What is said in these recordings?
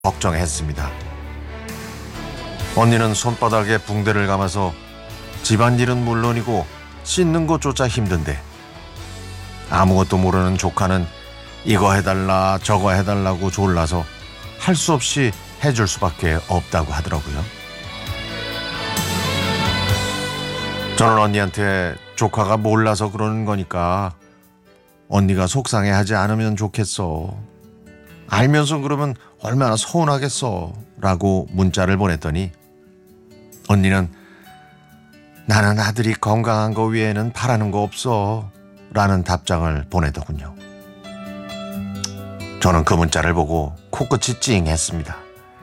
걱정했습니다. 언니는 손바닥에 붕대를 감아서 집안일은 물론이고 씻는 것조차 힘든데 아무것도 모르는 조카는 이거 해달라 저거 해달라고 졸라서 할 수 없이 해줄 수밖에 없다고 하더라고요. 저는 언니한테 조카가 몰라서 그러는 거니까 언니가 속상해하지 않으면 좋겠어. 알면서 그러면 얼마나 서운하겠어 라고 문자를 보냈더니 언니는 나는 아들이 건강한 거 외에는 바라는 거 없어 라는 답장을 보내더군요. 저는 그 문자를 보고 코끝이 찡했습니다.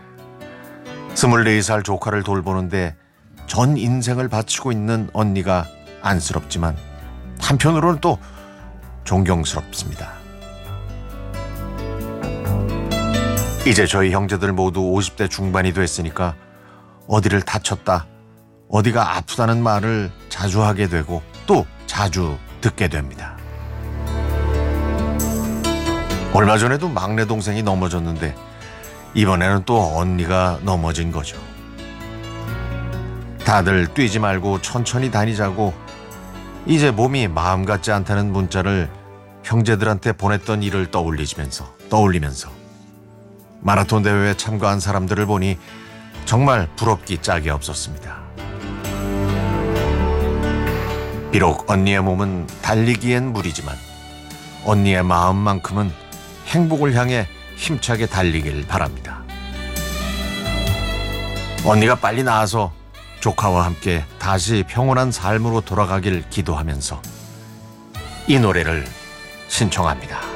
24살 조카를 돌보는데 전 인생을 바치고 있는 언니가 안쓰럽지만 한편으로는 또 존경스럽습니다. 이제 저희 형제들 모두 50대 중반이 됐으니까 어디를 다쳤다, 어디가 아프다는 말을 자주 하게 되고 또 자주 듣게 됩니다. 얼마 전에도 막내 동생이 넘어졌는데 이번에는 또 언니가 넘어진 거죠. 다들 뛰지 말고 천천히 다니자고 이제 몸이 마음 같지 않다는 문자를 형제들한테 보냈던 일을 떠올리면서 마라톤 대회에 참가한 사람들을 보니 정말 부럽기 짝이 없었습니다. 비록 언니의 몸은 달리기엔 무리지만 언니의 마음만큼은 행복을 향해 힘차게 달리길 바랍니다. 언니가 빨리 나아서 조카와 함께 다시 평온한 삶으로 돌아가길 기도하면서 이 노래를 신청합니다.